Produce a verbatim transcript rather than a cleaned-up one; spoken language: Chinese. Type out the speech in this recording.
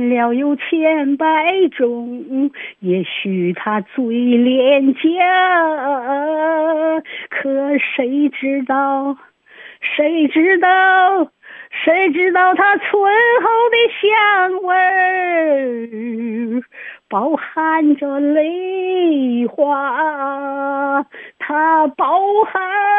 了有千百种，也许他最廉价，可谁知道，谁知道，谁知道它醇厚的香味儿，包含着泪花，它包含